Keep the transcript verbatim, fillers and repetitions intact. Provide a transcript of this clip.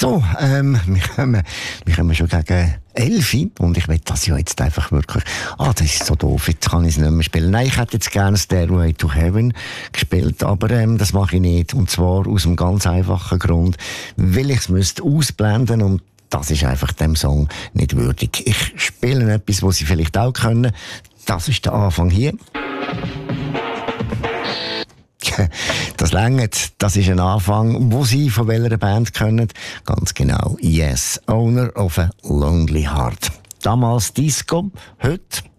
So, ähm, wir kommen, wir kommen schon gegen elf und ich will das ja jetzt einfach wirklich, ah, das ist so doof, jetzt kann ich es nicht mehr spielen. Nein, ich hätte jetzt gerne Stairway to Heaven gespielt, aber ähm, das mache ich nicht. Und zwar aus einem ganz einfachen Grund, weil ich es müsste ausblenden und das ist einfach dem Song nicht würdig. Ich spiele etwas, was Sie vielleicht auch können. Das ist der Anfang hier. Das reicht, das ist ein Anfang, wo Sie von welcher Band können. Ganz genau, Yes, Owner of a Lonely Heart. Damals Disco, heute